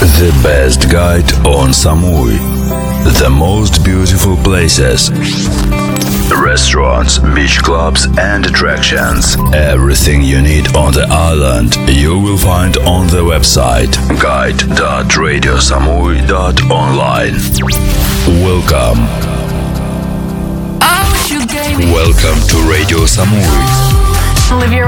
The best guide on Samui. The most beautiful places. Restaurants, beach clubs and attractions. Everything you need on the island you will find on the website guide.radiosamui.online. Welcome. Welcome to Radio Samui.